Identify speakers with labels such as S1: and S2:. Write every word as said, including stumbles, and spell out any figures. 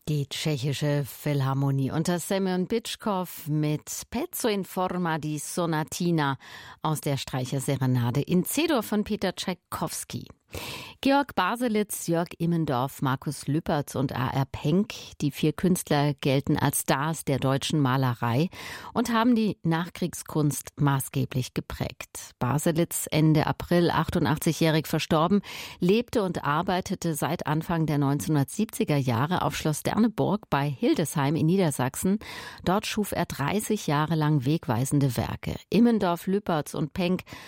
S1: Die tschechische Philharmonie unter Semyon Bitschkov mit Pezzo in forma di Sonatina aus der Streicherserenade in C-Dur von Peter Tschaikowski. Georg Baselitz, Jörg Immendorf, Markus Lüpertz und A R Penck, die vier Künstler gelten als Stars der deutschen Malerei und haben die Nachkriegskunst maßgeblich geprägt. Baselitz, Ende April achtundachtzigjährig verstorben, lebte und arbeitete seit Anfang der neunzehnhundertsiebziger Jahre auf Schloss Derneburg bei Hildesheim in Niedersachsen. Dort schuf er dreißig Jahre lang wegweisende Werke. Immendorf, Lüpertz und Penck